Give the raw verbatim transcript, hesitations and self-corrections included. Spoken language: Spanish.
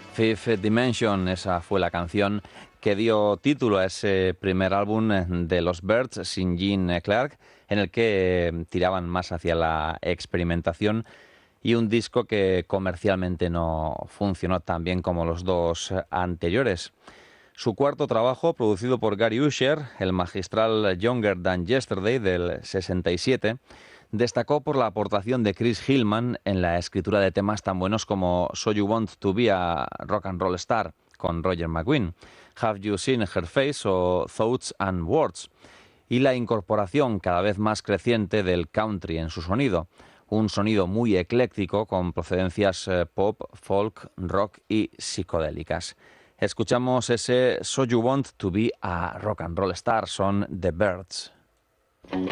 Fifth Dimension, esa fue la canción que dio título a ese primer álbum de los Byrds sin Gene Clark, en el que tiraban más hacia la experimentación, y un disco que comercialmente no funcionó tan bien como los dos anteriores. Su cuarto trabajo, producido por Gary Usher, el magistral Younger Than Yesterday del sesenta y siete, destacó por la aportación de Chris Hillman en la escritura de temas tan buenos como So You Want to Be a Rock and Roll Star, con Roger McGuinn, Have You Seen Her Face o Thoughts and Words, y la incorporación cada vez más creciente del country en su sonido, un sonido muy ecléctico con procedencias eh, pop, folk, rock y psicodélicas. Escuchamos ese So You Want to Be a Rock and Roll Star, son The Byrds.